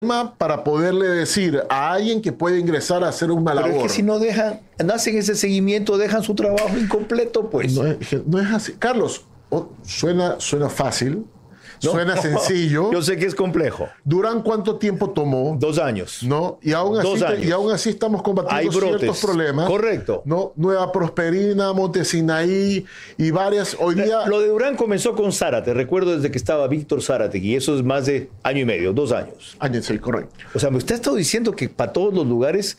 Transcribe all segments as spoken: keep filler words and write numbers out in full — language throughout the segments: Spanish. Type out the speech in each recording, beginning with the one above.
para poderle decir a alguien que puede ingresar a hacer una labor. Pero es que si no dejan, no hacen ese seguimiento, dejan su trabajo incompleto, pues. No es, no es así. Carlos, oh, suena, suena fácil, no, suena sencillo. Yo sé que es complejo. ¿Durán cuánto tiempo tomó? Dos años. ¿No? Y aún así, Dos años. Y aún así estamos combatiendo ciertos problemas. Correcto. ¿No? Nueva Prosperina, Montesinaí y varias. Hoy día. Lo de Durán comenzó con Zárate. Recuerdo desde que estaba Víctor Zárate, y eso es más de año y medio, dos años. Año, sí, correcto. O sea, ¿me usted ha estado diciendo que para todos los lugares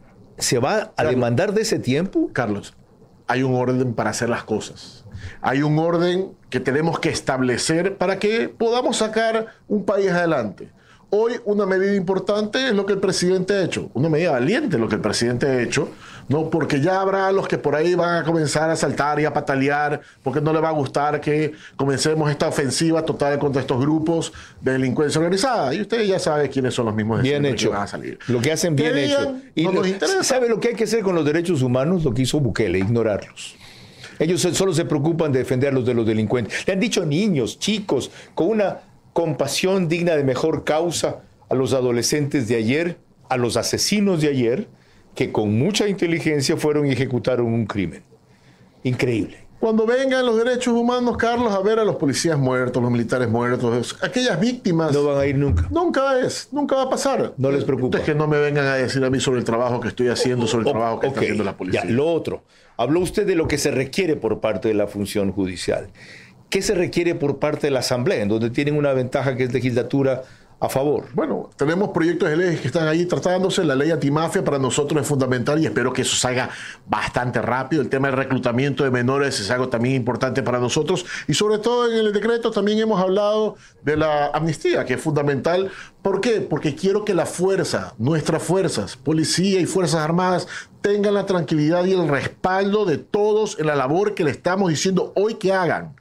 se va a Carlos, demandar de ese tiempo? Carlos, hay un orden para hacer las cosas. Hay un orden que tenemos que establecer para que podamos sacar un país adelante. Hoy una medida importante es lo que el presidente ha hecho, una medida valiente lo que el presidente ha hecho, ¿no? Porque ya habrá los que por ahí van a comenzar a saltar y a patalear, porque no le va a gustar que comencemos esta ofensiva total contra estos grupos de delincuencia organizada. Y ustedes ya saben quiénes son los mismos bien hecho. que van a salir. Lo que hacen bien hecho. Y no lo, nos interesa. ¿Sabe lo que hay que hacer con los derechos humanos? Lo que hizo Bukele, ignorarlos. Ellos solo se preocupan de defenderlos de los delincuentes. Le han dicho niños, chicos, con una compasión digna de mejor causa a los adolescentes de ayer, a los asesinos de ayer, que con mucha inteligencia fueron y ejecutaron un crimen. Increíble. Cuando vengan los derechos humanos, Carlos, a ver a los policías muertos, los militares muertos, aquellas víctimas... No van a ir nunca. Nunca es, nunca va a pasar. No les preocupa. Entonces que no me vengan a decir a mí sobre el trabajo que estoy haciendo, sobre el o, trabajo que okay. está haciendo la policía. Ya, lo otro. Habló usted de lo que se requiere por parte de la función judicial. ¿Qué se requiere por parte de la Asamblea, en donde tienen una ventaja que es legislatura a favor? Bueno, tenemos proyectos de leyes que están ahí tratándose. La ley antimafia para nosotros es fundamental y espero que eso salga bastante rápido. El tema del reclutamiento de menores es algo también importante para nosotros. Y sobre todo en el decreto también hemos hablado de la amnistía, que es fundamental. ¿Por qué? Porque quiero que la fuerza, nuestras fuerzas, policía y fuerzas armadas, tengan la tranquilidad y el respaldo de todos en la labor que le estamos diciendo hoy que hagan.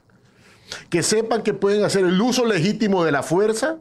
Que sepan que pueden hacer el uso legítimo de la fuerza,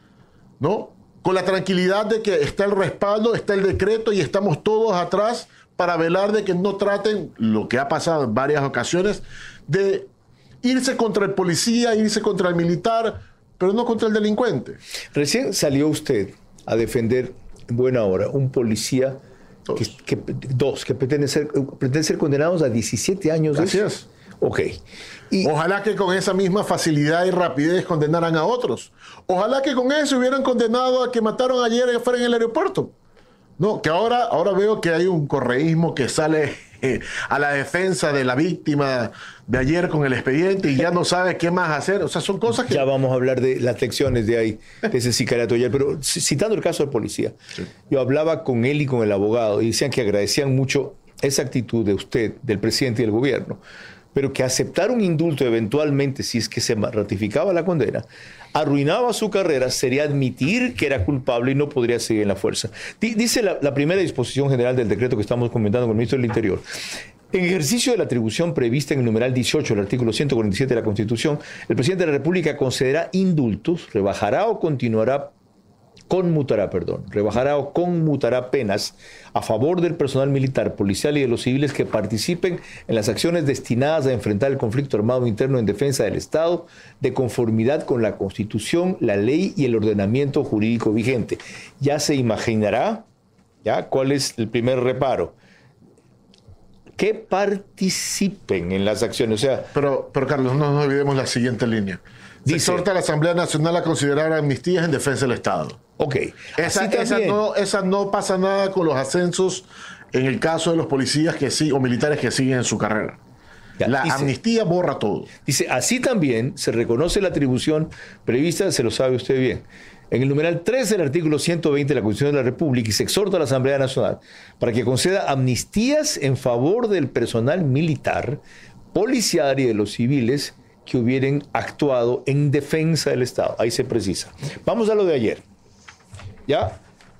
¿no? Con la tranquilidad de que está el respaldo, está el decreto y estamos todos atrás para velar de que no traten, lo que ha pasado en varias ocasiones, de irse contra el policía, irse contra el militar, pero no contra el delincuente. Recién salió usted a defender, en buena hora, un policía, dos que, que, dos, que pretenden ser, pretenden ser condenados a diecisiete años. Así es. Ok. Y ojalá que con esa misma facilidad y rapidez condenaran a otros. Ojalá que con eso hubieran condenado a que mataron ayer afuera en el aeropuerto. No, que ahora, ahora veo que hay un correísmo que sale eh, a la defensa de la víctima de ayer con el expediente y ya no sabe qué más hacer. O sea, son cosas que... Ya vamos a hablar de las lecciones de ahí, de ese sicariato ayer. Pero citando el caso del policía, sí. Yo hablaba con él y con el abogado y decían que agradecían mucho esa actitud de usted, del presidente y del gobierno, pero que aceptar un indulto eventualmente, si es que se ratificaba la condena, arruinaba su carrera, sería admitir que era culpable y no podría seguir en la fuerza. Dice la, la primera disposición general del decreto que estamos comentando con el ministro del Interior. En ejercicio de la atribución prevista en el numeral dieciocho del artículo ciento cuarenta y siete de la Constitución, el presidente de la República concederá indultos, rebajará o continuará conmutará, perdón, rebajará o conmutará penas a favor del personal militar, policial y de los civiles que participen en las acciones destinadas a enfrentar el conflicto armado interno en defensa del Estado, de conformidad con la Constitución, la ley y el ordenamiento jurídico vigente. Ya se imaginará, ¿ya?, cuál es el primer reparo. Que participen en las acciones. O sea, pero, pero Carlos, no nos olvidemos la siguiente línea. Se dice, exhorta a la Asamblea Nacional a considerar amnistías en defensa del Estado. Ok. Esa, esa, no, esa no pasa nada con los ascensos en el caso de los policías que sí, o militares que siguen en su carrera. Ya, la dice, amnistía borra todo. Dice, así también se reconoce la atribución prevista, se lo sabe usted bien, en el numeral tres del artículo ciento veinte de la Constitución de la República, y se exhorta a la Asamblea Nacional para que conceda amnistías en favor del personal militar, policial y de los civiles que hubieran actuado en defensa del Estado. Ahí se precisa. Vamos a lo de ayer. ¿Ya?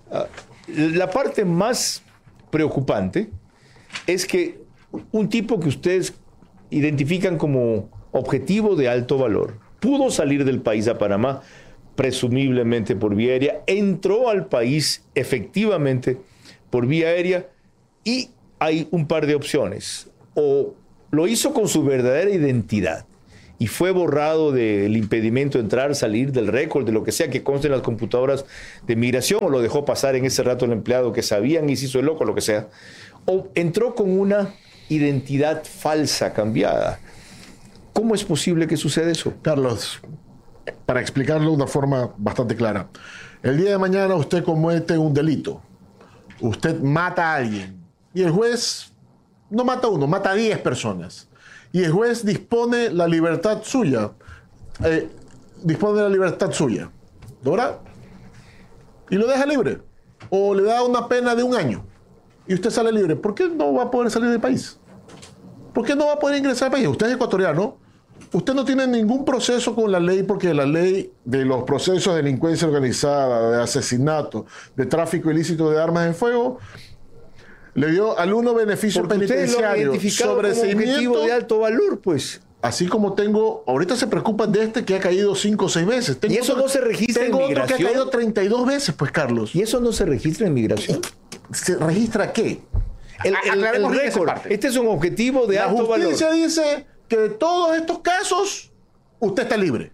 La parte más preocupante es que un tipo que ustedes identifican como objetivo de alto valor pudo salir del país a Panamá, presumiblemente por vía aérea, entró al país efectivamente por vía aérea y hay un par de opciones. O lo hizo con su verdadera identidad y fue borrado del impedimento de entrar, salir, del récord, de lo que sea que conste en las computadoras de migración, o lo dejó pasar en ese rato el empleado que sabían y se hizo el loco, lo que sea, o entró con una identidad falsa, cambiada. ¿Cómo es posible que suceda eso? Carlos, para explicarlo de una forma bastante clara, el día de mañana usted comete un delito, usted mata a alguien, y el juez no mata a uno, mata a diez personas, y el juez dispone la libertad suya, eh, dispone de la libertad suya, ¿verdad? Y lo deja libre, o le da una pena de un año, y usted sale libre. ¿Por qué no va a poder salir del país? ¿Por qué no va a poder ingresar al país? Usted es ecuatoriano, usted no tiene ningún proceso con la ley, porque la ley de los procesos de delincuencia organizada, de asesinato, de tráfico ilícito de armas de fuego, le dio al uno beneficio Porque penitenciario, sobreseimiento de alto valor, pues. Así como tengo, ahorita se preocupan de este que ha caído cinco o seis veces. Tengo ¿Y eso otro, no se registra en tengo migración? Otro que ha caído treinta y dos veces, pues, Carlos. ¿Y eso no se registra en migración? ¿Se registra qué? El, el, el récord. Este es un objetivo de la alto valor. La justicia dice que de todos estos casos, usted está libre.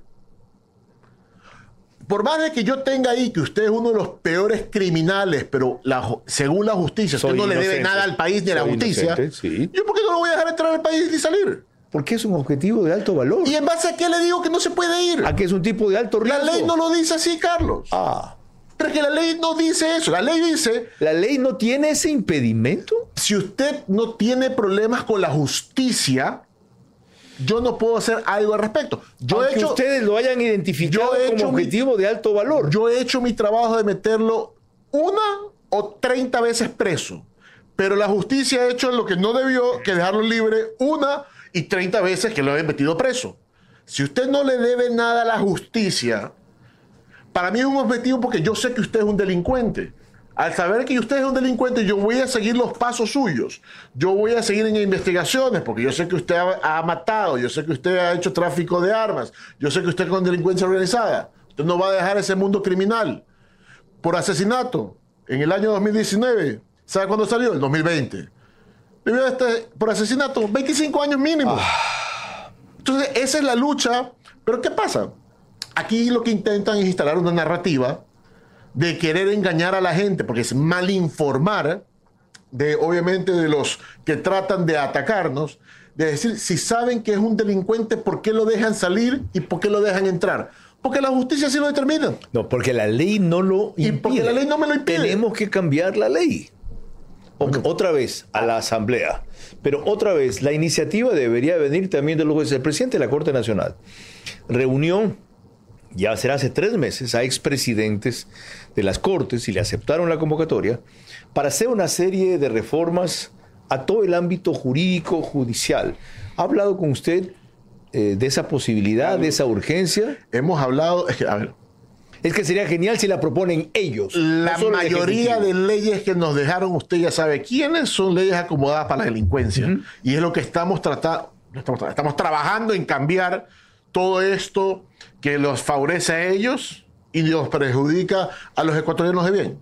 Por más de que yo tenga ahí que usted es uno de los peores criminales, pero la, según la justicia, usted Soy no inocente. le debe nada al país ni a la Soy justicia, sí. ¿yo por qué no lo voy a dejar entrar al país ni salir? Porque es un objetivo de alto valor. ¿Y en base a qué le digo que no se puede ir? ¿A que es un tipo de alto riesgo? La ley no lo dice así, Carlos. Ah. Pero es que la ley no dice eso. La ley dice... ¿La ley no tiene ese impedimento? Si usted no tiene problemas con la justicia, yo no puedo hacer algo al respecto. Yo Aunque he hecho, ustedes lo hayan identificado como objetivo mi, de alto valor. Yo he hecho mi trabajo de meterlo una o treinta veces preso. Pero la justicia ha hecho lo que no debió, que dejarlo libre una y treinta veces que lo hayan metido preso. Si usted no le debe nada a la justicia, para mí es un objetivo, porque yo sé que usted es un delincuente. Al saber que usted es un delincuente, yo voy a seguir los pasos suyos. Yo voy a seguir en investigaciones, porque yo sé que usted ha, ha matado, yo sé que usted ha hecho tráfico de armas, yo sé que usted es con delincuencia organizada. Usted no va a dejar ese mundo criminal. Por asesinato, en el año dos mil diecinueve, ¿sabe cuándo salió? El dos mil veinte. Este, por asesinato, veinticinco años mínimo. Ah. Entonces, esa es la lucha. Pero ¿qué pasa? Aquí lo que intentan es instalar una narrativa de querer engañar a la gente, porque es mal informar, de, obviamente, de los que tratan de atacarnos, de decir, si saben que es un delincuente, ¿por qué lo dejan salir y por qué lo dejan entrar? Porque la justicia sí lo determina. No, porque la ley no lo impide. Y porque la ley no me lo impide. Tenemos que cambiar la ley. Bueno. Otra vez a la Asamblea. Pero otra vez, la iniciativa debería venir también de los jueces. El presidente de la Corte Nacional reunió, ya será hace tres meses, a expresidentes de las Cortes y le aceptaron la convocatoria para hacer una serie de reformas a todo el ámbito jurídico, judicial. ¿Ha hablado con usted eh, de esa posibilidad, de esa urgencia? Hemos hablado, es que, a ver, es que sería genial si la proponen ellos. La no mayoría de leyes que nos dejaron, usted ya sabe quiénes, son leyes acomodadas para la delincuencia. Uh-huh. Y es lo que estamos tratando, estamos, estamos trabajando en cambiar todo esto que los favorece a ellos y los perjudica a los ecuatorianos de bien.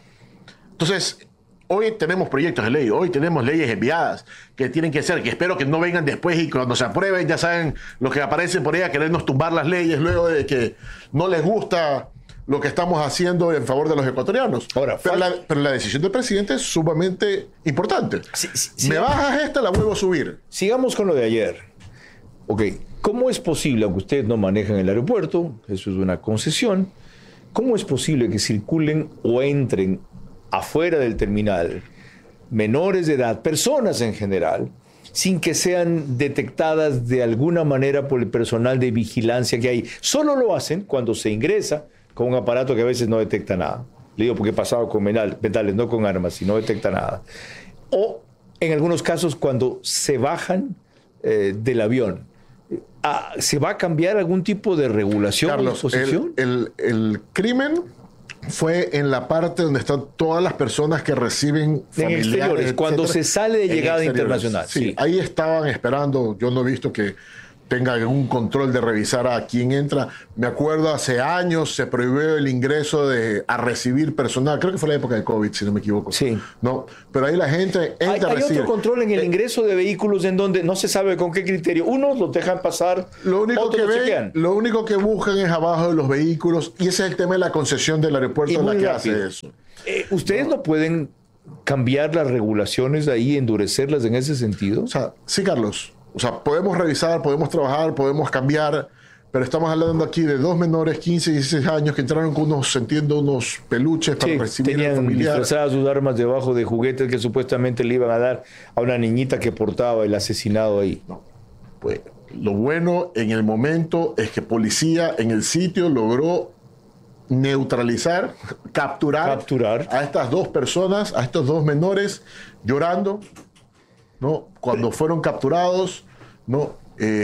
Entonces, hoy tenemos proyectos de ley, hoy tenemos leyes enviadas que tienen que ser, que espero que no vengan después y cuando se aprueben, ya saben, los que aparecen por ahí a querernos tumbar las leyes luego de que no les gusta lo que estamos haciendo en favor de los ecuatorianos. Ahora, pero, la, pero la decisión del presidente es sumamente importante. Sí, sí, sí. Me bajas esta, la vuelvo a subir. Sigamos con lo de ayer. Ok, ¿cómo es posible, aunque ustedes no manejan el aeropuerto, eso es una concesión, cómo es posible que circulen o entren afuera del terminal menores de edad, personas en general, sin que sean detectadas de alguna manera por el personal de vigilancia que hay? Solo lo hacen cuando se ingresa con un aparato que a veces no detecta nada. Le digo porque he pasado con metales, no con armas, y no detecta nada. O en algunos casos cuando se bajan eh, del avión. Ah, ¿se va a cambiar algún tipo de regulación o disposición? El, el, el crimen fue en la parte donde están todas las personas que reciben familiares, en exteriores, cuando se sale de llegada internacional. Sí, sí, ahí estaban esperando. Yo no he visto que tenga algún control de revisar a quién entra. Me acuerdo hace años se prohibió el ingreso de, a recibir personal, creo que fue la época de COVID, si no me equivoco. Sí. No, pero ahí la gente entra hay, a hay recibir. otro control en el ingreso de vehículos en donde no se sabe con qué criterio. Unos los dejan pasar, Lo único, otros que los ven, chequean. lo único que buscan es abajo de los vehículos y ese es el tema de la concesión del aeropuerto Y en la muy que rápido. hace eso. Eh, ¿Ustedes no. no pueden cambiar las regulaciones ahí, endurecerlas en ese sentido? O sea, sí, Carlos. O sea, podemos revisar, podemos trabajar, podemos cambiar, pero estamos hablando aquí de dos menores, quince y dieciséis años, que entraron con unos, entiendo, unos peluches para sí, recibir al tenían familiar. disfrazadas sus armas debajo de juguetes que supuestamente le iban a dar a una niñita que portaba el asesinado ahí. No. Pues lo bueno en el momento es que policía en el sitio logró neutralizar, capturar, capturar a estas dos personas, a estos dos menores llorando, ¿no? Cuando fueron capturados, ¿no?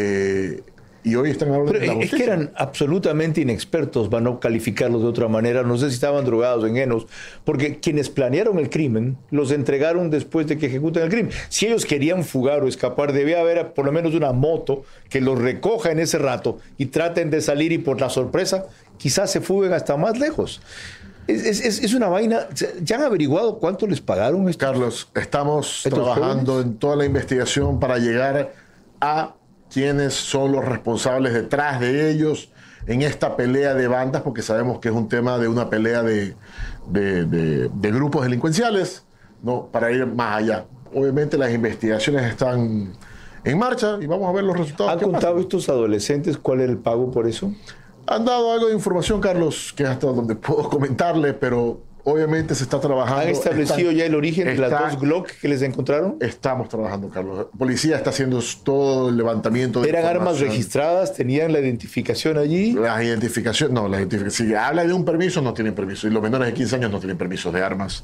Eh, y hoy están hablando Pero de la es justicia. que eran absolutamente inexpertos, para no calificarlos de otra manera. No sé si estaban drogados, ingenuos, porque quienes planearon el crimen los entregaron después de que ejecuten el crimen. Si ellos querían fugar o escapar, debía haber por lo menos una moto que los recoja en ese rato y traten de salir, y por la sorpresa quizás se fuguen hasta más lejos. Es, es, es una vaina. ¿Ya han averiguado cuánto les pagaron estos? Carlos, estamos ¿Estos trabajando jóvenes? en toda la investigación para llegar a quiénes son los responsables detrás de ellos en esta pelea de bandas, porque sabemos que es un tema de una pelea de, de, de, de grupos delincuenciales, ¿no? Para ir más allá. Obviamente las investigaciones están en marcha y vamos a ver los resultados. ¿Han que contado pasan. estos adolescentes cuál era el pago por eso? Han dado algo de información, Carlos, que es hasta donde puedo comentarle, pero obviamente se está trabajando. ¿Han establecido Están- ya el origen de las está- dos Glock que les encontraron? Estamos trabajando, Carlos. Policía está haciendo todo el levantamiento de ¿Eran armas información. registradas? ¿Tenían la identificación allí? Las identificaciones, no, las identificaciones. Si habla de un permiso, no tienen permiso. Y los menores de quince años no tienen permisos de armas.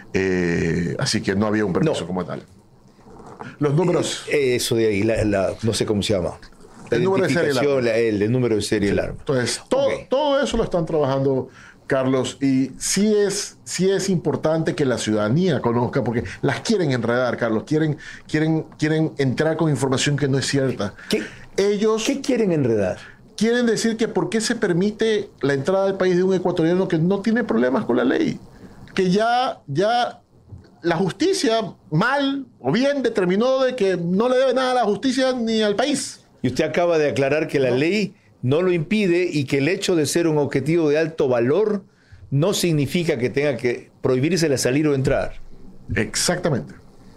Eh, así que no había un permiso No. como tal. Los números. Eso de ahí, la, la- no sé cómo se llama. La El número de serie del identificación, arma. la- el, el número de serie del arma. Entonces, todo, Ok. todo eso lo están trabajando, Carlos, y sí es, sí es importante que la ciudadanía conozca, porque las quieren enredar, Carlos, quieren, quieren, quieren entrar con información que no es cierta. ¿Qué, Ellos qué quieren enredar? quieren decir que por qué se permite la entrada al país de un ecuatoriano que no tiene problemas con la ley, que ya, ya la justicia mal o bien determinó de que no le debe nada a la justicia ni al país. Y usted acaba de aclarar que la ley no lo impide y que el hecho de ser un objetivo de alto valor no significa que tenga que prohibírsele salir o entrar. Exactamente.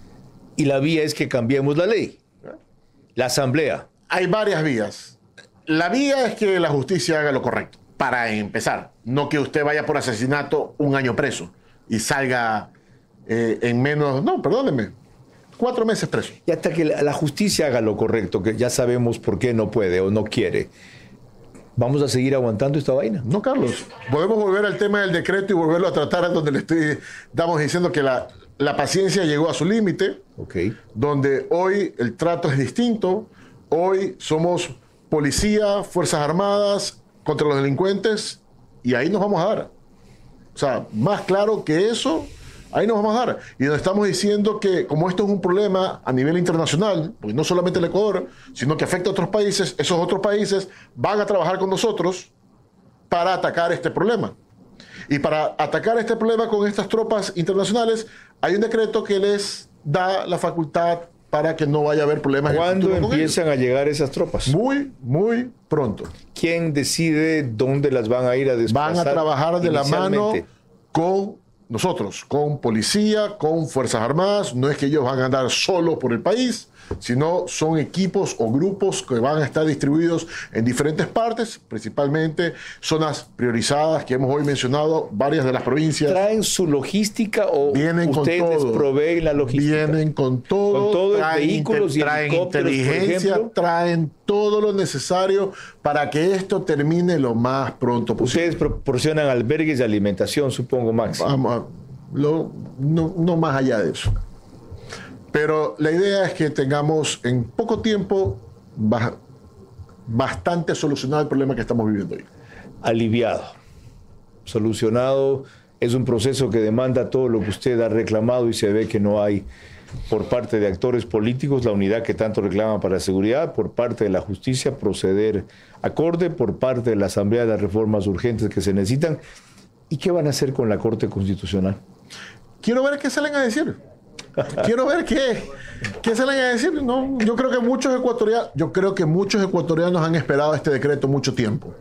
Y la vía es que cambiemos la ley. La asamblea. Hay varias vías. La vía es que la justicia haga lo correcto, para empezar. No que usted vaya por asesinato un año preso y salga eh, en menos... No, perdóneme. Cuatro meses preso. Y hasta que la, la justicia haga lo correcto, que ya sabemos por qué no puede o no quiere, ¿vamos a seguir aguantando esta vaina? No, Carlos. Podemos volver al tema del decreto y volverlo a tratar en donde le estoy, estamos diciendo que la, la paciencia llegó a su límite, Ok. donde hoy el trato es distinto. Hoy somos policía, Fuerzas Armadas contra los delincuentes y ahí nos vamos a dar. O sea, más claro que eso, ahí nos vamos a dar. Y donde estamos diciendo que como esto es un problema a nivel internacional, pues no solamente el Ecuador, sino que afecta a otros países, esos otros países van a trabajar con nosotros para atacar este problema. Y para atacar este problema con estas tropas internacionales, hay un decreto que les da la facultad para que no vaya a haber problemas. en el ¿Cuándo futuro con empiezan a llegar esas tropas? ellos. Muy, muy pronto. ¿Quién decide dónde las van a ir a desplazar? Van a trabajar de la mano inicialmente? con nosotros, con policía, con Fuerzas Armadas. No es que ellos van a andar solos por el país, sino son equipos o grupos que van a estar distribuidos en diferentes partes, principalmente zonas priorizadas que hemos hoy mencionado, varias de las provincias. ¿Traen su logística o Vienen con ustedes les todo. proveen la logística? Vienen con todo, Con todo, traen, vehículos y traen helicópteros, por inteligencia, ejemplo. traen todo lo necesario para que esto termine lo más pronto posible. Ustedes proporcionan albergues y alimentación, supongo, Max. Vamos a- lo- no, no más allá de eso. Pero la idea es que tengamos en poco tiempo ba- bastante solucionado el problema que estamos viviendo hoy. Aliviado, solucionado. Es un proceso que demanda todo lo que usted ha reclamado y se ve que no hay por parte de actores políticos, la unidad que tanto reclaman para la seguridad, por parte de la justicia, proceder acorde, por parte de la Asamblea de las reformas urgentes que se necesitan. ¿Y qué van a hacer con la Corte Constitucional? Quiero ver qué salen a decir. Quiero ver qué, qué salen a decir. No, yo creo que muchos ecuatorianos, yo creo que muchos ecuatorianos han esperado este decreto mucho tiempo.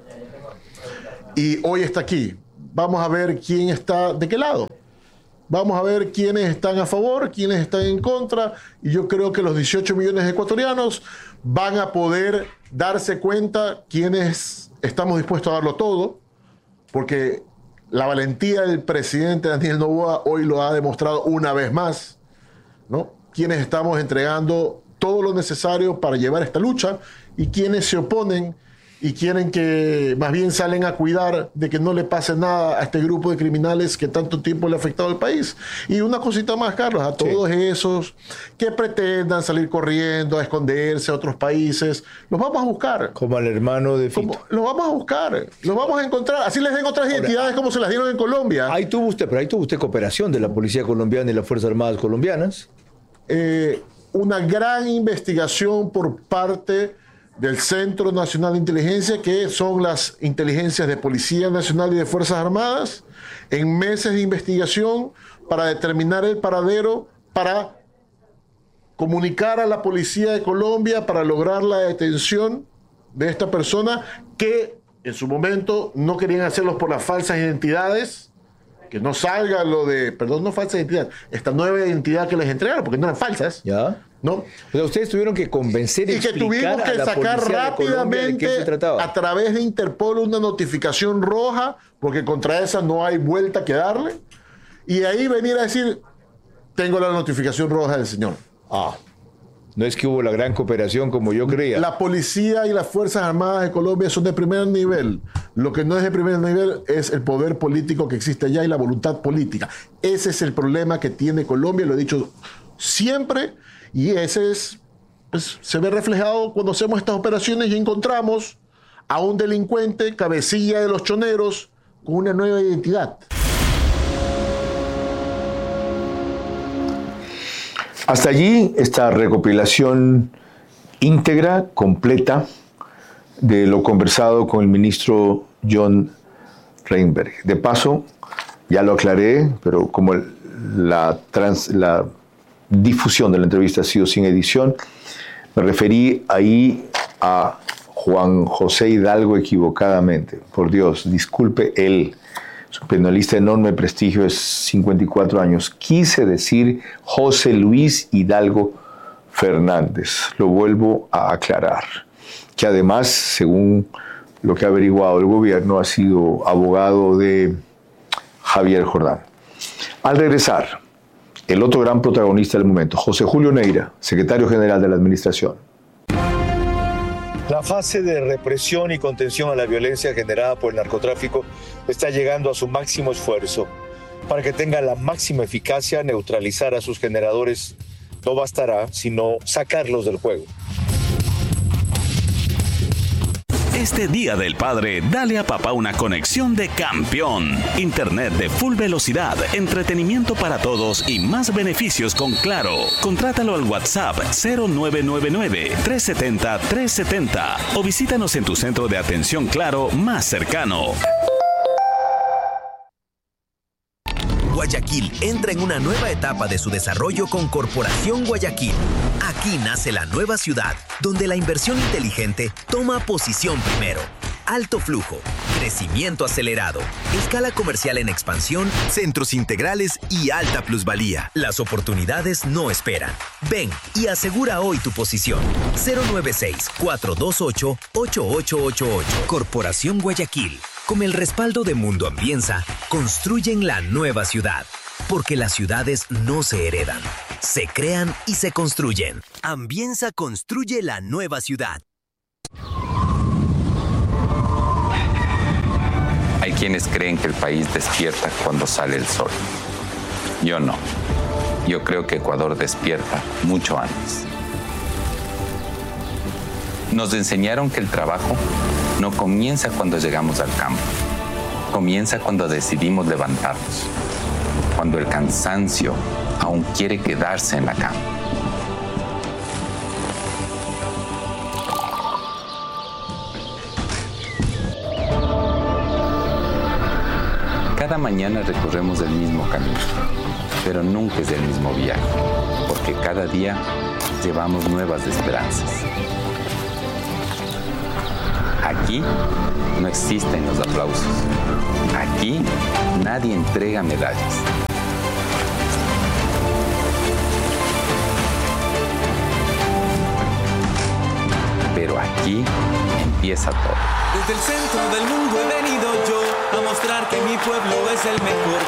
Y hoy está aquí. Vamos a ver quién está de qué lado. Vamos a ver quiénes están a favor, quiénes están en contra, y yo creo que los dieciocho millones de ecuatorianos van a poder darse cuenta quiénes estamos dispuestos a darlo todo, porque la valentía del presidente Daniel Noboa hoy lo ha demostrado una vez más, ¿no? Quienes estamos entregando todo lo necesario para llevar esta lucha y quienes se oponen y quieren que más bien salen a cuidar de que no le pase nada a este grupo de criminales que tanto tiempo le ha afectado al país. Y una cosita más, Carlos, a todos sí. esos que pretendan salir corriendo a esconderse a otros países, los vamos a buscar. Como al hermano de Fito. Como, los vamos a buscar, los vamos a encontrar. Así les den otras Ahora, identidades como se las dieron en Colombia. Ahí tuvo usted, pero ahí tuvo usted cooperación de la Policía Colombiana y las Fuerzas Armadas colombianas. Eh, una gran investigación por parte del Centro Nacional de Inteligencia, que son las inteligencias de Policía Nacional y de Fuerzas Armadas, en meses de investigación para determinar el paradero, para comunicar a la Policía de Colombia, para lograr la detención de esta persona que en su momento no querían hacerlo por las falsas identidades, que no salga lo de, perdón, no falsa identidad, esta nueva identidad que les entregaron, porque no eran falsas. ¿Ya? ¿No? O sea, ustedes tuvieron que convencer y, y que tuvimos que sacar rápidamente a través de Interpol una notificación roja, porque contra esa no hay vuelta que darle, y ahí venir a decir, tengo la notificación roja del señor. Ah, no es que hubo la gran cooperación como yo creía. La policía y las Fuerzas Armadas de Colombia son de primer nivel. Lo que no es de primer nivel es el poder político que existe allá y la voluntad política. Ese es el problema que tiene Colombia, lo he dicho siempre. Y ese es, pues, se ve reflejado cuando hacemos estas operaciones y encontramos a un delincuente, cabecilla de los choneros, con una nueva identidad. Hasta allí esta recopilación íntegra, completa, de lo conversado con el ministro John Reinberg. De paso, ya lo aclaré, pero como la trans... La difusión de la entrevista ha sido sin edición, me referí ahí a Juan José Hidalgo equivocadamente. Por Dios, disculpe él, su penalista de enorme prestigio, es cincuenta y cuatro años. Quise decir José Luis Hidalgo Fernández. Lo vuelvo a aclarar. Que además, según lo que ha averiguado el gobierno, ha sido abogado de Javier Jordán. Al regresar, el otro gran protagonista del momento, José Julio Neira, secretario general de la Administración. La fase de represión y contención a la violencia generada por el narcotráfico está llegando a su máximo esfuerzo. Para que tenga la máxima eficacia, neutralizar a sus generadores no bastará, sino sacarlos del juego. Este Día del Padre, dale a papá una conexión de campeón. Internet de full velocidad, entretenimiento para todos y más beneficios con Claro. Contrátalo al WhatsApp cero nueve nueve nueve, tres siete cero, tres siete cero o visítanos en tu centro de atención Claro más cercano. Guayaquil entra en una nueva etapa de su desarrollo con Corporación Guayaquil. Aquí nace la nueva ciudad, donde la inversión inteligente toma posición primero. Alto flujo, crecimiento acelerado, escala comercial en expansión, centros integrales y alta plusvalía. Las oportunidades no esperan. Ven y asegura hoy tu posición. cero nueve seis, cuatro dos ocho, ocho ocho ocho ocho. Corporación Guayaquil. Con el respaldo de Mundo Ambienza, construyen la nueva ciudad. Porque las ciudades no se heredan, se crean y se construyen. Ambienza construye la nueva ciudad. Hay quienes creen que el país despierta cuando sale el sol. Yo no. Yo creo que Ecuador despierta mucho antes. Nos enseñaron que el trabajo no comienza cuando llegamos al campo. Comienza cuando decidimos levantarnos. cuando el cansancio aún quiere quedarse en la cama. Cada mañana recorremos el mismo camino, pero nunca es el mismo viaje, porque cada día llevamos nuevas esperanzas. Aquí no existen los aplausos. Aquí nadie entrega medallas. Pero aquí empieza todo. Desde el centro del mundo he venido yo a mostrar que mi pueblo es el mejor.